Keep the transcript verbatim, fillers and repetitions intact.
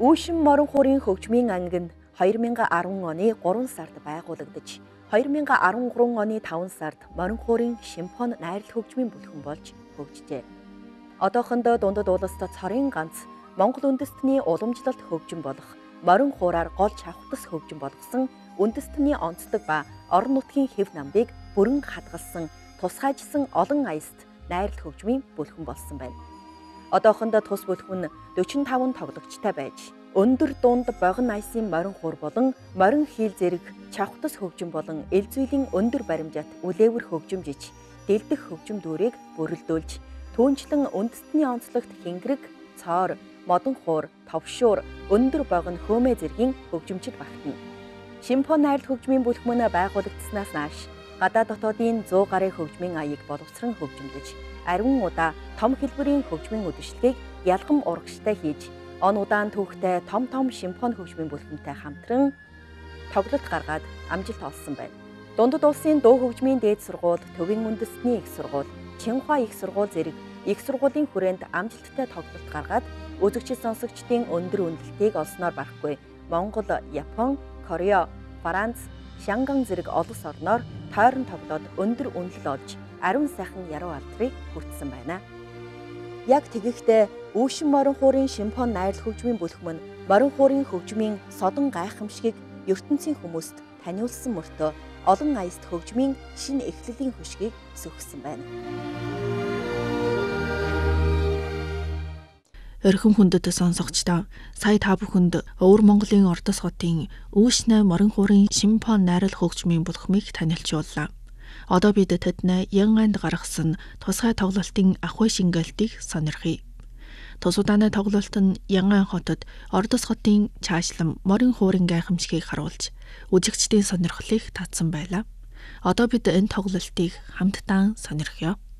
Үүшин морин хуурын хөгжмийн анги нь хоёр мянган арван оны гурван сард байгуулагдаж, хоёр мянган арван гурван оны таван сард морин хуурын симфони найрал хөгжмийн бүлгэн болж хөгжжээ. Одоохондоо дундад улсад цорын ганц Монгол үндэстний уламжлалт хөгжим болох морин хуураар гол чавхтас хөгжим болгосон үндэстний онцлог ба орон нутгийн хэв намбыг бүрэн хадгалсан тусгайжсан олон аяст найрал хөгжмийн бүлгэн болсон байна. Одоохондоо тус бүлгэн дөрвөн таван тоглогчтой байж, өндөр дунд богино аясын морин хуур болон морин хийл зэрэг чавхтас хөгжим болон эл зүйлийн өндөр баримжаат үлээвэр хөгжимжиж, дэлдэх хөгжим дүүрийг бүрэлдүүлж, түүнчлэн үндэстний онцлогт хингэрэг, цоор, модон хуур, товшуур, өндөр богино хөөмэ зэргийн хөгжимчд багтана. Симфони найрал хөгжмийн бүлгэн байгуулагдсанаас нааш гадаад дотоодын сто гаруй хөгжмийн аяыг боловсрон хөгжимдөж, ариун удаа том хэлбэрийн хөгжмийн үдэшлэгийг ялгам урагштай хийж, он удаан түүхтэй том том симфони хөгжмийн бүлгэнтэй хамтран тоглолт гаргаад амжилт олсон байна. Дундад улсын дуу хөгжмийн дээд сургууль, Төвийн үндэстний их сургууль, Чинхуа их сургууль зэрэг их сургуулийн хүрээнд амжилттай тоглолт гаргаад үзэгчид сонсогчдын өндөр үнэлтийг олсноор барахгүй Монгол, Япон, Корея, Франц, Шанган зэрэг улс орноор тойрон тоглоод өндөр үнэлэл олж ариун сайхан яруу алдрыг хүртсэн байна. Яг тэгэхдээ Үүшин морин хуурын симфони найрал хөгжмийн бүлгэн морин хуурын хөгжмийн содон гайхамшигыг ертөнцийн хүмүүст таниулсан мөртөө олон аяст хөгжмийн шинэ эхлэлийн хөшгийг сөхсөн байна. Өрхөм хүндэт сонсогчдоо сая та бүхэнд Өвөр Монголын Ордос хотын Үүшин морин хуурын симфони найрал хөгжмийн бүлгэмийг танилцууллаа. Одоо бид тэдний янганд гаргасан тусгай тоглолтын ахуй шингээлтийг сонирхъя. Тус удааны тоглолт нь Янган хотод Ордос хотын цаашлан морин хуурын гайхамшигыг харуулж, үзэгчдийн сонирхлыг татсан байлаа. Одоо бид энэ тоглолтыг хамтдаа сонирхъя.